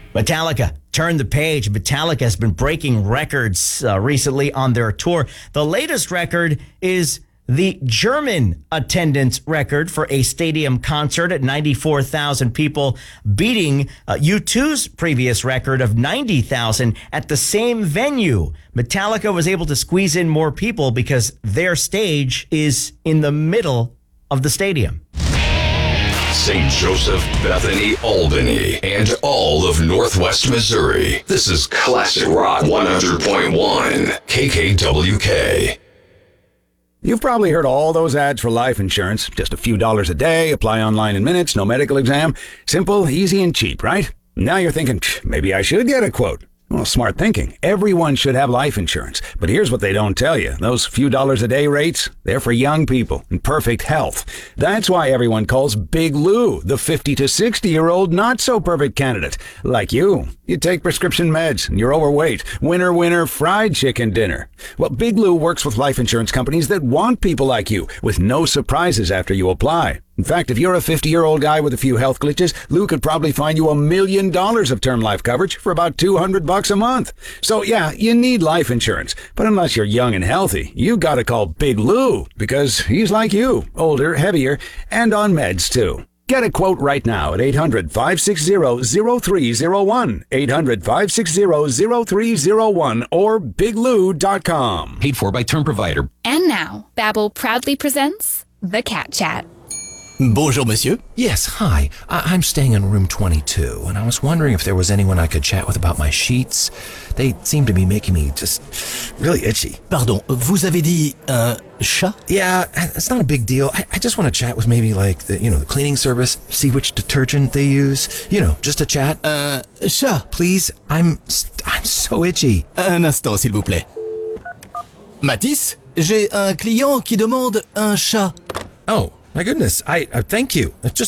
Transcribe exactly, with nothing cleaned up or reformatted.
Metallica turned the page. Metallica has been breaking records uh, recently on their tour. The latest record is the German attendance record for a stadium concert at ninety-four thousand people, beating uh, U two's previous record of ninety thousand at the same venue. Metallica was able to squeeze in more people because their stage is in the middle of the stadium. Saint Joseph, Bethany, Albany, and all of Northwest Missouri. This is Classic Rock one hundred point one, K K W K. You've probably heard all those ads for life insurance. Just a few dollars a day, apply online in minutes, no medical exam. Simple, easy, and cheap, right? Now you're thinking, maybe I should get a quote. Well, smart thinking. Everyone should have life insurance. But here's what they don't tell you. Those few dollars a day rates, they're for young people in perfect health. That's why everyone calls Big Lou the fifty to sixty-year-old not-so-perfect candidate. Like you. You take prescription meds and you're overweight. Winner, winner, fried chicken dinner. Well, Big Lou works with life insurance companies that want people like you with no surprises after you apply. In fact, if you're a fifty-year-old guy with a few health glitches, Lou could probably find you a million dollars of term life coverage for about two hundred bucks a month. So yeah, you need life insurance. But unless you're young and healthy, you gotta call Big Lou because he's like you, older, heavier, and on meds too. Get a quote right now at eight hundred, five six zero, zero three zero one, eight hundred, five six zero, zero three zero one, or big lou dot com. Paid for by term provider. And now, Babbel proudly presents The Cat Chat. Bonjour, monsieur. Yes, hi. I- I'm staying in room twenty-two, and I was wondering if there was anyone I could chat with about my sheets. They seem to be making me just really itchy. Pardon, vous avez dit un chat? Yeah, it's not a big deal. I, I just want to chat with maybe like the, you know, the cleaning service, see which detergent they use. You know, just a chat. Un chat? Please, I'm I'm so itchy. Un instant, s'il vous plaît. Mathis, j'ai un client qui demande un chat. Oh. My goodness, I uh, thank you. Just